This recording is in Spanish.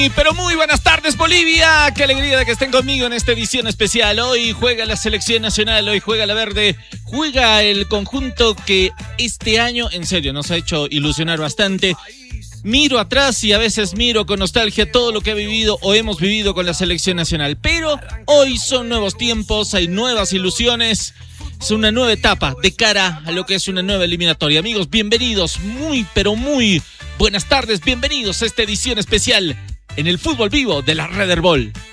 pero muy buenas tardes, Bolivia. Qué alegría de que estén conmigo en esta edición especial. Hoy juega la selección nacional, hoy juega la verde, juega el conjunto que este año, en serio, nos ha hecho ilusionar bastante. Miro atrás y a veces miro con nostalgia todo lo que ha vivido o hemos vivido con la selección nacional. Pero hoy son nuevos tiempos, hay nuevas ilusiones. Es una nueva etapa de cara a lo que es una nueva eliminatoria. Amigos, bienvenidos, muy pero muy buenas tardes. Bienvenidos a esta edición especial en el fútbol vivo de la Red Herbol.